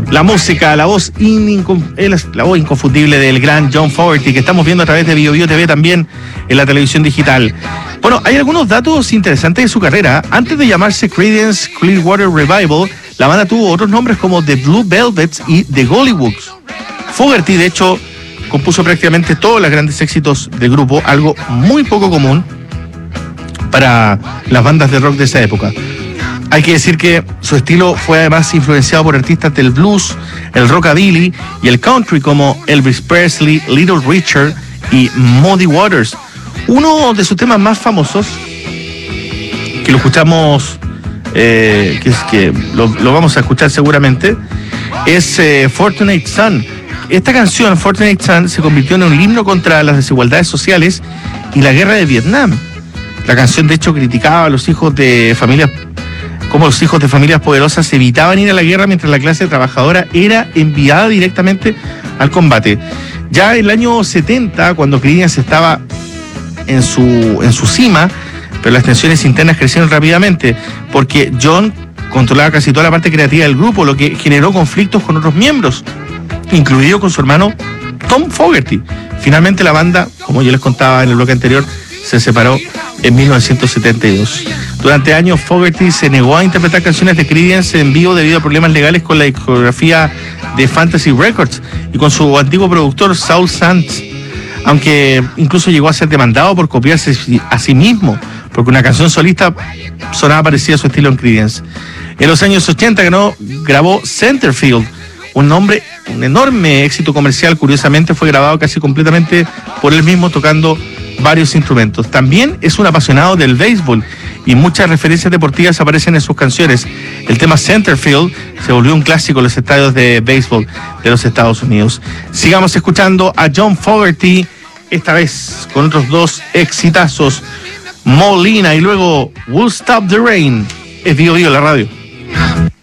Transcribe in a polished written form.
La música, la voz inconfundible del gran John Fogerty, que estamos viendo a través de BioBio TV también en la televisión digital. Bueno, hay algunos datos interesantes de su carrera. Antes de llamarse Creedence Clearwater Revival, la banda tuvo otros nombres como The Blue Velvets y The Gollywoods. Fogerty, de hecho, compuso prácticamente todos los grandes éxitos del grupo, algo muy poco común para las bandas de rock de esa época. Hay que decir que su estilo fue además influenciado por artistas del blues, el rockabilly y el country como Elvis Presley, Little Richard y Muddy Waters. Uno de sus temas más famosos, que lo escuchamos, que lo vamos a escuchar seguramente, es Fortunate Son. Esta canción, Fortunate Son, se convirtió en un himno contra las desigualdades sociales y la guerra de Vietnam. La canción, de hecho, criticaba a los hijos de familias, como los hijos de familias poderosas evitaban ir a la guerra mientras la clase trabajadora era enviada directamente al combate. Ya en el año 70, cuando Creedence estaba en su cima, pero las tensiones internas crecieron rápidamente, porque John controlaba casi toda la parte creativa del grupo, lo que generó conflictos con otros miembros, incluido con su hermano Tom Fogerty. Finalmente la banda, como yo les contaba en el bloque anterior, se separó en 1972. Durante años, Fogerty se negó a interpretar canciones de Creedence en vivo debido a problemas legales con la discografía de Fantasy Records y con su antiguo productor Saul Sands, aunque incluso llegó a ser demandado por copiarse a sí mismo, porque una canción solista sonaba parecida a su estilo en Creedence. En los años 80 grabó Centerfield, un enorme éxito comercial. Curiosamente fue grabado casi completamente por él mismo, tocando varios instrumentos. También es un apasionado del béisbol y muchas referencias deportivas aparecen en sus canciones. El tema Centerfield se volvió un clásico en los estadios de béisbol de los Estados Unidos. Sigamos escuchando a John Fogerty, esta vez con otros dos exitazos, Molina y luego We'll Stop the Rain. Es BioBio la radio.